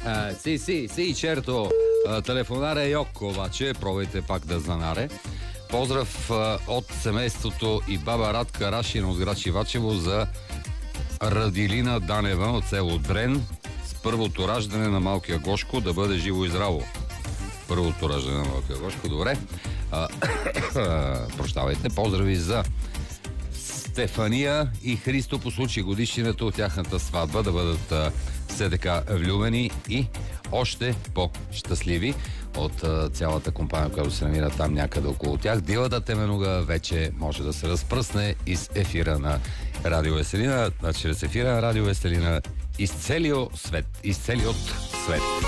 Sì, certo. Telefonare Йоко, обаче, пробайте пак да знанаре. Поздрав от семейството и баба Радка Рашин от град Шивачево за Радилина Данева от село Дрен с първото раждане на малкия Гошко, да бъде живо и здраво. Първото раждане на малкия Гошко, добре. Прощавайте. Поздрави за Стефания и Христо по случай годишнината от тяхната сватба, да бъдат все така влюбени и още по-щастливи от цялата компания, която се намира там някъде около тях. Дилата Теменуга вече може да се разпръсне из ефира на Радио Веселина, чрез ефира на Радио Веселина из целият свет.